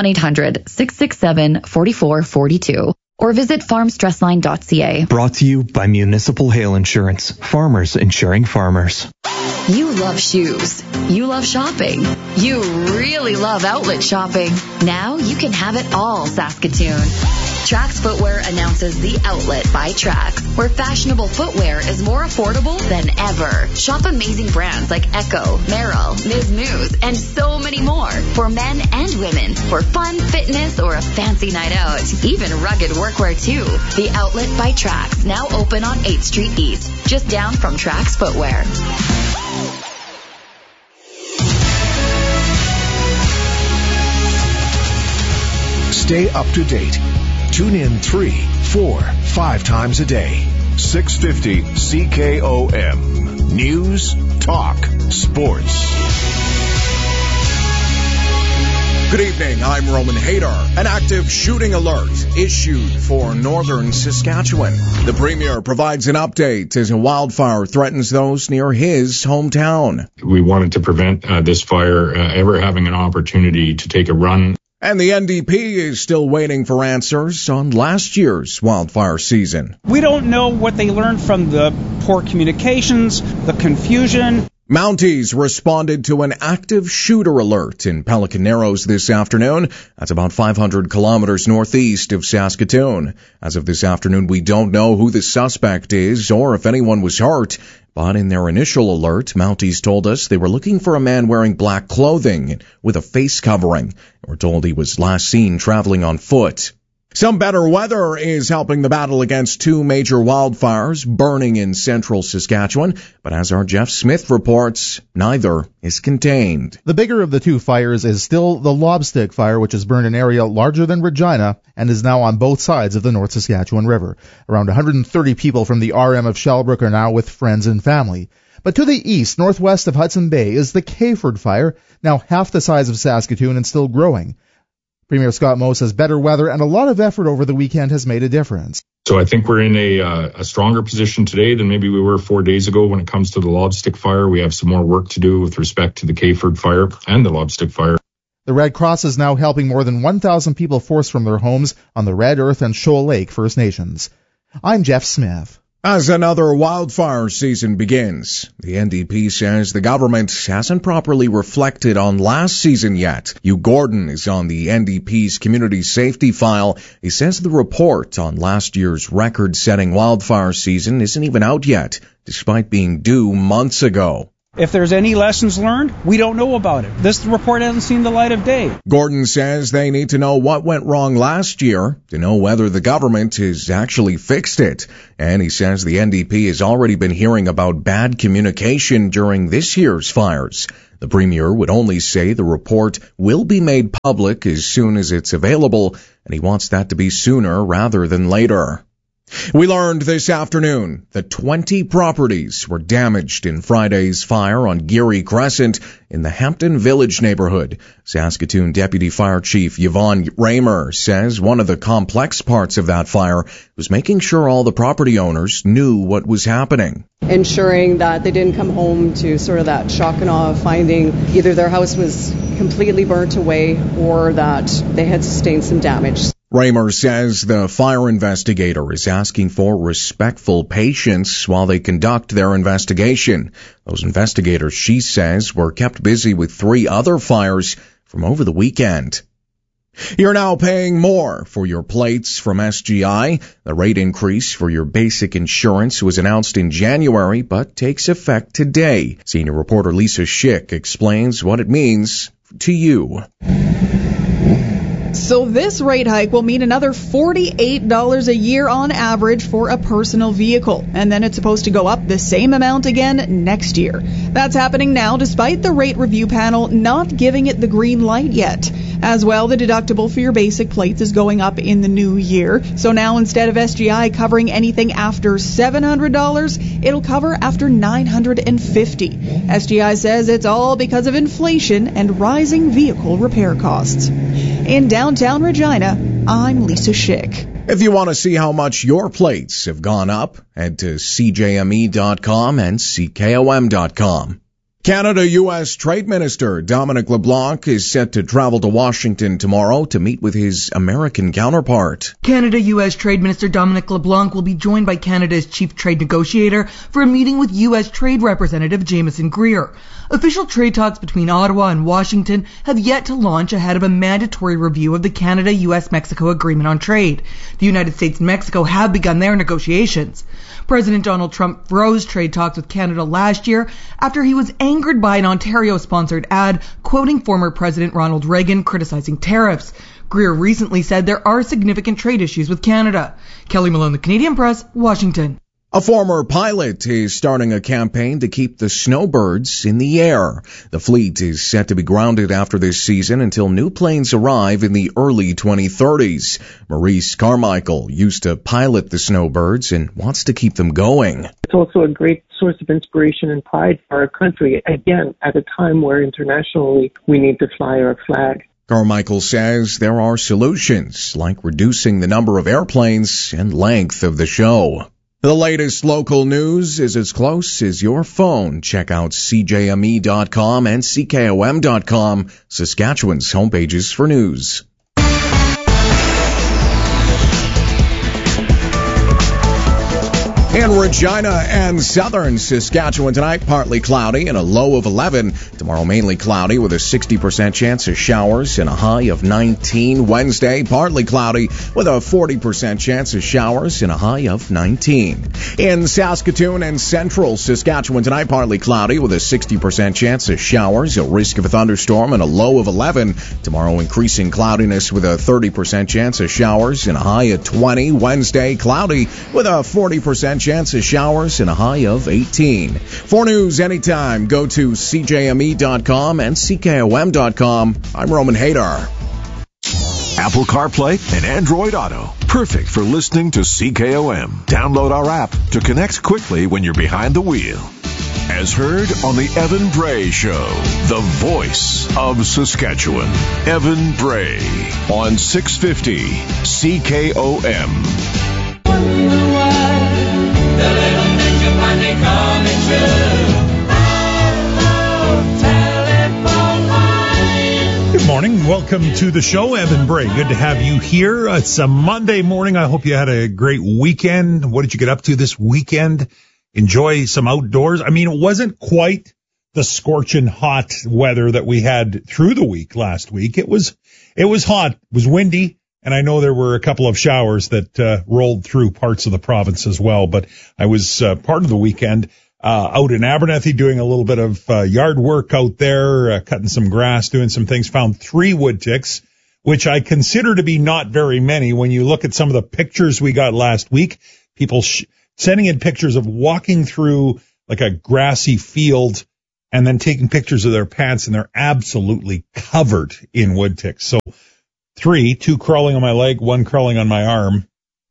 1-800-667-4442 or visit farmstressline.ca. Brought to you by Municipal Hail Insurance. Farmers insuring farmers. You love shoes. You love shopping. You really love outlet shopping. Now you can have it all, Saskatoon. Trax Footwear announces The Outlet by Trax, where fashionable footwear is more affordable than ever. Shop amazing brands like Echo, Merrell, Ms. Moose, and so many more for men and women for fun, fitness, or a fancy night out. Even rugged workwear too. The Outlet by Trax, now open on 8th Street East, just down from Trax Footwear. Stay up to date. Tune in 3, 4, 5 times a day. 650 CKOM. News, talk, sports. Good evening, I'm Roman Hadar. An active shooting alert issued for northern Saskatchewan. The Premier provides an update as a wildfire threatens those near his hometown. We wanted to prevent this fire ever having an opportunity to take a run. And the NDP is still waiting for answers on last year's wildfire season. We don't know what they learned from the poor communications, the confusion. Mounties responded to an active shooter alert in Pelican Narrows this afternoon. That's about 500 kilometers northeast of Saskatoon. As of this afternoon, we don't know who the suspect is or if anyone was hurt. But in their initial alert, Mounties told us they were looking for a man wearing black clothing with a face covering. We're told he was last seen traveling on foot. Some better weather is helping the battle against 2 major wildfires burning in central Saskatchewan, but as our Jeff Smith reports, neither is contained. The bigger of the 2 fires is still the Lobstick Fire, which has burned an area larger than Regina and is now on both sides of the North Saskatchewan River. Around 130 people from the RM of Shellbrook are now with friends and family. But to the east, northwest of Hudson Bay, is the Cayford Fire, now half the size of Saskatoon and still growing. Premier Scott Moe says better weather and a lot of effort over the weekend has made a difference. So I think we're in a stronger position today than maybe we were 4 days ago when it comes to the Lobstick Fire. We have some more work to do with respect to the Cayford Fire and the Lobstick Fire. The Red Cross is now helping more than 1,000 people forced from their homes on the Red Earth and Shoal Lake First Nations. I'm Jeff Smith. As another wildfire season begins, the NDP says the government hasn't properly reflected on last season yet. Hugh Gordon is on the NDP's community safety file. He says the report on last year's record-setting wildfire season isn't even out yet, despite being due months ago. If there's any lessons learned, we don't know about it. This report hasn't seen the light of day. Gordon says they need to know what went wrong last year to know whether the government has actually fixed it. And he says the NDP has already been hearing about bad communication during this year's fires. The Premier would only say the report will be made public as soon as it's available, and he wants that to be sooner rather than later. We learned this afternoon that 20 properties were damaged in Friday's fire on Geary Crescent in the Hampton Village neighborhood. Saskatoon Deputy Fire Chief Yvonne Raymer says one of the complex parts of that fire was making sure all the property owners knew what was happening. Ensuring that they didn't come home to sort of that shock and awe of finding either their house was completely burnt away or that they had sustained some damage. Raymer says the fire investigator is asking for respectful patience while they conduct their investigation. Those investigators, she says, were kept busy with 3 other fires from over the weekend. You're now paying more for your plates from SGI. The rate increase for your basic insurance was announced in January, but takes effect today. Senior reporter Lisa Schick explains what it means to you. So this rate hike will mean another $48 a year on average for a personal vehicle. And then it's supposed to go up the same amount again next year. That's happening now despite the rate review panel not giving it the green light yet. As well, the deductible for your basic plates is going up in the new year. So now instead of SGI covering anything after $700, it'll cover after $950. SGI says it's all because of inflation and rising vehicle repair costs. In downtown Regina, I'm Lisa Schick. If you want to see how much your plates have gone up, head to CJME.com and CKOM.com. Canada-U.S. Trade Minister Dominic LeBlanc is set to travel to Washington tomorrow to meet with his American counterpart. Canada-U.S. Trade Minister Dominic LeBlanc will be joined by Canada's chief trade negotiator for a meeting with U.S. Trade Representative Jameson Greer. Official trade talks between Ottawa and Washington have yet to launch ahead of a mandatory review of the Canada-U.S.-Mexico Agreement on Trade. The United States and Mexico have begun their negotiations. President Donald Trump froze trade talks with Canada last year after he was angered by an Ontario-sponsored ad quoting former President Ronald Reagan criticizing tariffs. Greer recently said there are significant trade issues with Canada. Kelly Malone, The Canadian Press, Washington. A former pilot is starting a campaign to keep the snowbirds in the air. The fleet is set to be grounded after this season until new planes arrive in the early 2030s. Maurice Carmichael used to pilot the snowbirds and wants to keep them going. It's also a great source of inspiration and pride for our country, again, at a time where internationally we need to fly our flag. Carmichael says there are solutions, like reducing the number of airplanes and length of the show. The latest local news is as close as your phone. Check out CJME.com and CKOM.com, Saskatchewan's homepages for news. In Regina and southern Saskatchewan tonight, partly cloudy and a low of 11. Tomorrow, mainly cloudy with a 60% chance of showers and a high of 19. Wednesday, partly cloudy with a 40% chance of showers and a high of 19. In Saskatoon and central Saskatchewan tonight, partly cloudy with a 60% chance of showers, a risk of a thunderstorm and a low of 11. Tomorrow, increasing cloudiness with a 30% chance of showers and a high of 20. Wednesday, cloudy with a 40% chance of showers and a high of 18. For news anytime, go to CJME.com and CKOM.com. I'm Roman Hadar. Apple CarPlay and Android Auto. Perfect for listening to CKOM. Download our app to connect quickly when you're behind the wheel. As heard on the Evan Bray Show, the voice of Saskatchewan. Evan Bray on 650 CKOM. The little picture finally coming true. Telephone line. Good morning. morning. Welcome to the show, Evan Bray. Good to have you here. It's a Monday morning. I hope you had a great weekend. What did you get up to this weekend? Enjoy some outdoors. I mean, it wasn't quite the scorching hot weather that we had through the week last week. It was hot. It was windy. And I know there were a couple of showers that rolled through parts of the province as well. But I was part of the weekend out in Abernethy doing a little bit of yard work out there, cutting some grass, doing some things. Found 3 wood ticks, which I consider to be not very many when you look at some of the pictures we got last week. People sending in pictures of walking through like a grassy field and then taking pictures of their pants, and they're absolutely covered in wood ticks. So 3, 2 crawling on my leg, 1 crawling on my arm.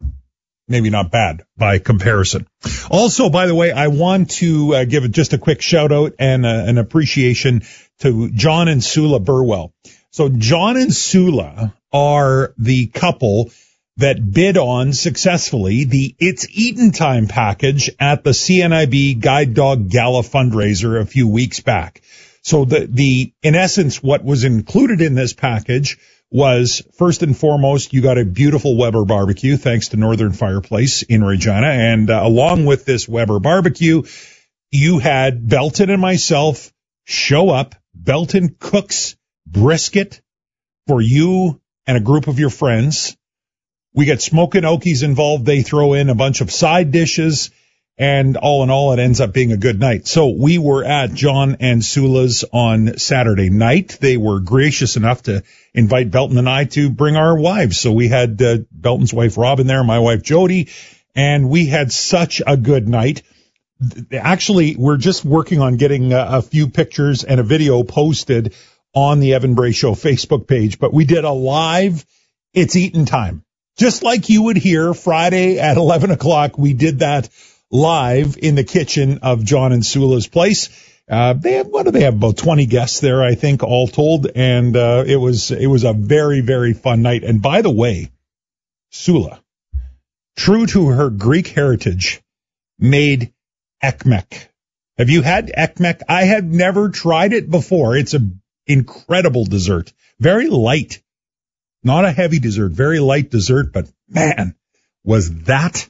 Maybe not bad by comparison. Also, by the way, I want to give just a quick shout out and an appreciation to John and Sula Burwell. So John and Sula are the couple that bid on successfully the It's Eaten Time package at the CNIB Guide Dog Gala fundraiser a few weeks back. So the in essence, what was included in this package was, first and foremost, you got a beautiful Weber barbecue, thanks to Northern Fireplace in Regina. And along with this Weber barbecue, you had Belton and myself show up. Belton cooks brisket for you and a group of your friends. We get Smokin' Okies involved. They throw in a bunch of side dishes. And all in all, it ends up being a good night. So we were at John and Sula's on Saturday night. They were gracious enough to invite Belton and I to bring our wives. So we had Belton's wife Robin there, my wife Jody, and we had such a good night. Actually, we're just working on getting a few pictures and a video posted on the Evan Bray Show Facebook page, but we did a live It's Eaten Time. Just like you would hear Friday at 11 o'clock, we did that live in the kitchen of John and Sula's place. They have about 20 guests there, I think, all told. And, it was a very, very fun night. And by the way, Sula, true to her Greek heritage, made ekmek. Have you had ekmek? I have never tried it before. It's an incredible dessert. Very light. Not a heavy dessert, very light dessert, but man, was that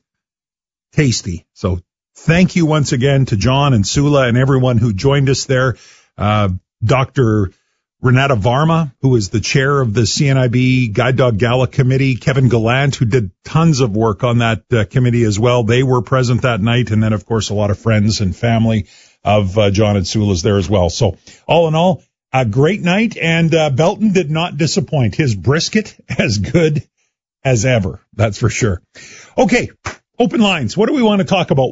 tasty. So thank you once again to John and Sula and everyone who joined us there. Dr. Renata Varma, who is the chair of the CNIB Guide Dog Gala Committee, Kevin Gallant, who did tons of work on that committee as well. They were present that night. And then, of course, a lot of friends and family of John and Sula's there as well. So all in all, a great night. And Belton did not disappoint. His brisket as good as ever. That's for sure. Okay. Open lines. What do we want to talk about?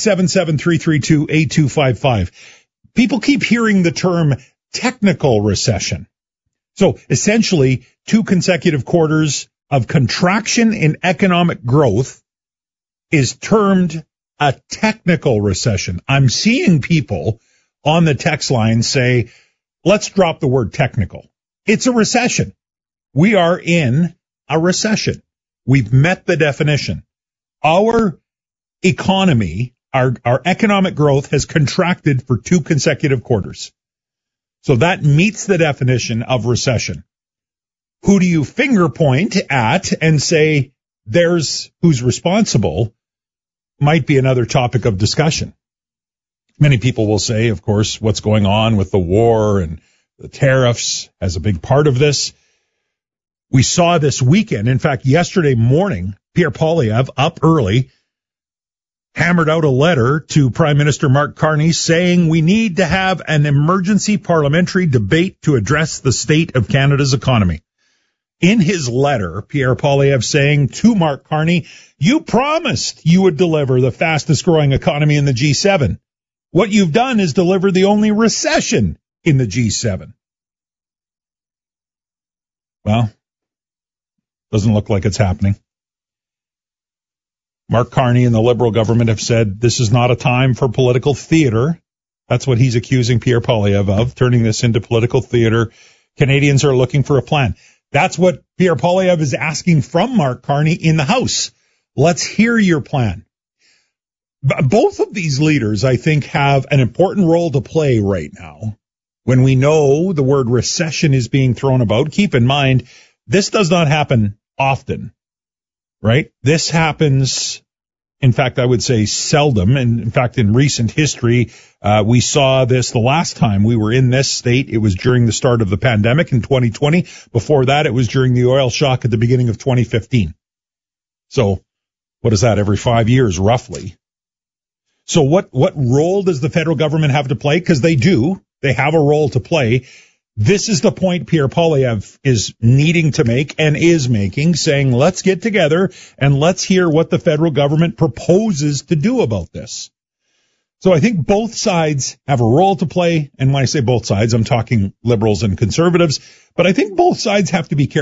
1-877-332-8255. People keep hearing the term technical recession. So essentially, 2 consecutive quarters of contraction in economic growth is termed a technical recession. I'm seeing people on the text line say, let's drop the word technical. It's a recession. We are in a recession. We've met the definition. Our economy, our economic growth has contracted for 2 consecutive quarters. So that meets the definition of recession. Who do you finger point at and say there's who's responsible might be another topic of discussion. Many people will say, of course, what's going on with the war and the tariffs as a big part of this. We saw this weekend, in fact, yesterday morning, Pierre Poilievre, up early, hammered out a letter to Prime Minister Mark Carney saying we need to have an emergency parliamentary debate to address the state of Canada's economy. In his letter, Pierre Poilievre saying to Mark Carney, you promised you would deliver the fastest growing economy in the G7. What you've done is deliver the only recession in the G7. Well, doesn't look like it's happening. Mark Carney and the Liberal government have said this is not a time for political theater. That's what he's accusing Pierre Poilievre of, turning this into political theater. Canadians are looking for a plan. That's what Pierre Poilievre is asking from Mark Carney in the House. Let's hear your plan. Both of these leaders, I think, have an important role to play right now when we know the word recession is being thrown about, keep in mind, this does not happen often, right? This happens, in fact, I would say seldom. And in fact, in recent history, we saw this the last time we were in this state. It was during the start of the pandemic in 2020. Before that, it was during the oil shock at the beginning of 2015. So what is that? Every 5 years, roughly. So what role does the federal government have to play? Because they do. They have a role to play. This is the point Pierre Poilievre is needing to make and is making, saying, let's get together and let's hear what the federal government proposes to do about this. So I think both sides have a role to play. And when I say both sides, I'm talking liberals and conservatives. But I think both sides have to be careful.